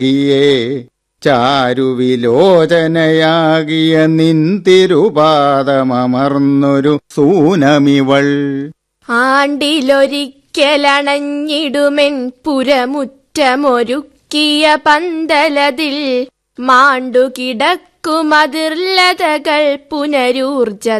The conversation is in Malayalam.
ചാരുവിലോചനയാകിയ നിന്തിരുപാദമർന്നൊരു സൂനമിവൾ. ആണ്ടിലൊരിക്കലണഞ്ഞിടുമെൻ പുരമുറ്റമൊരുക്കിയ പന്തലതിൽ മാണ്ടുകിടക്കുമതിർലതകൾ പുനരൂർജ